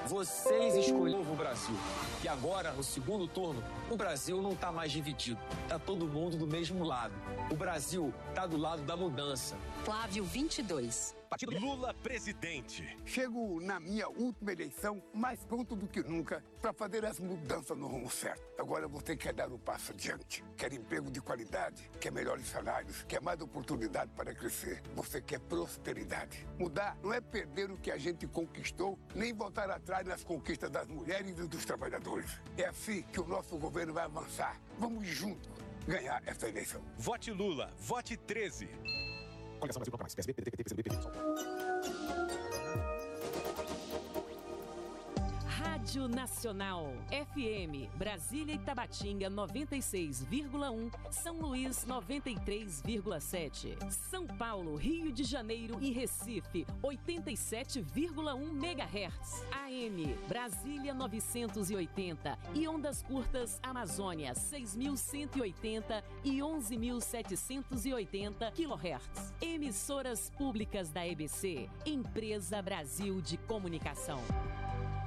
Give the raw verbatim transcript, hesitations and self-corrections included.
Vocês escolheram o Brasil. E agora, no segundo turno, o Brasil não está mais dividido. Está todo mundo do mesmo lado. O Brasil está do lado da mudança. Flávio vinte e dois. Lula presidente. Chego na minha última eleição mais pronto do que nunca para fazer as mudanças no rumo certo. Agora você quer dar um passo adiante. Quer emprego de qualidade, quer melhores salários, quer mais oportunidade para crescer. Você quer prosperidade. Mudar não é perder o que a gente conquistou, nem voltar atrás nas conquistas das mulheres e dos trabalhadores. É assim que o nosso governo vai avançar. Vamos juntos ganhar essa eleição. Vote Lula, vote treze. Coligação Brasil Proclamais. P S B, P D T, P T, P C B, P T, PSOL. Rádio Nacional, F M, Brasília e Tabatinga noventa e seis vírgula um, São Luís noventa e três vírgula sete, São Paulo, Rio de Janeiro e Recife oitenta e sete vírgula um megahertz, A M, Brasília novecentos e oitenta e ondas curtas Amazônia seis mil cento e oitenta e onze mil setecentos e oitenta quilohertz. Emissoras públicas da E B C, Empresa Brasil de Comunicação.